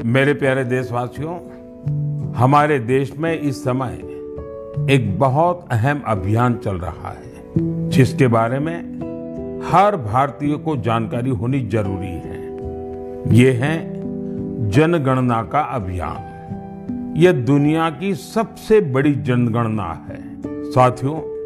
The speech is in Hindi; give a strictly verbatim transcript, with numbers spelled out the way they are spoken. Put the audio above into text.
मेरे प्यारे देशवासियों, हमारे देश में इस समय एक बहुत अहम अभियान चल रहा है जिसके बारे में हर भारतीय को जानकारी होनी जरूरी है। ये है जनगणना का अभियान। यह दुनिया की सबसे बड़ी जनगणना है। साथियों,